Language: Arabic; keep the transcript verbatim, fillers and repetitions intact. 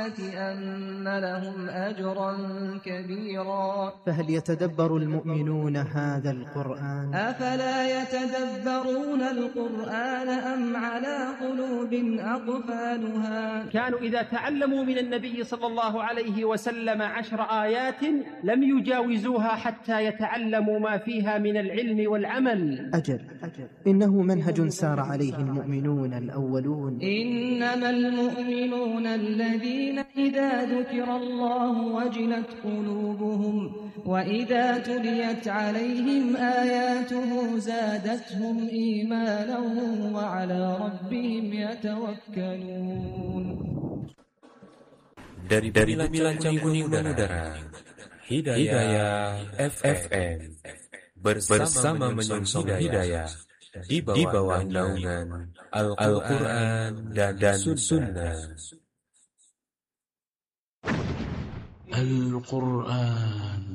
أن لهم أجرا كبيرا. فهل يتدبر المؤمنون هذا القرآن؟ أفلا يتدبرون القرآن أم على قلوب أقفالها. كانوا إذا تعلموا من النبي صلى الله عليه وسلم عشر آيات لم يجاوزوها حتى يتعلموا ما فيها من العلم والعمل. أجل, أجل إنه منهج سار عليه المؤمنون الأولون. إنما المؤمنون الذين إذا ذكر الله وجلت قلوبهم وإذا تليت عليهم آياته زادتهم إيمانا وعلى ربهم يتوكلون. Dari dari bincang kuning udara, Hidayah F M bersama menyongsong hidayah di bawah naungan Al-Quran dan Sunnah. Al-Quran